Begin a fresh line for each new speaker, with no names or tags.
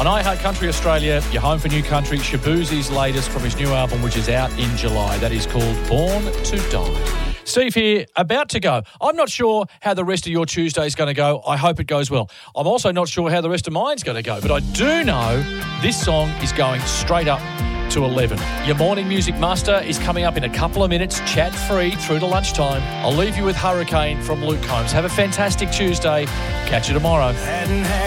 iHeart Country Australia, your home for new country, Shaboozey's latest from his new album, which is out in July. That is called Born to Die. Steve here, about to go. I'm not sure how the rest of your Tuesday is going to go. I hope it goes well. I'm also not sure how the rest of mine's going to go, but I do know this song is going straight up to 11. Your morning music master is coming up in a couple of minutes, chat free through to lunchtime. I'll leave you with Hurricane from Luke Combs. Have a fantastic Tuesday. Catch you tomorrow.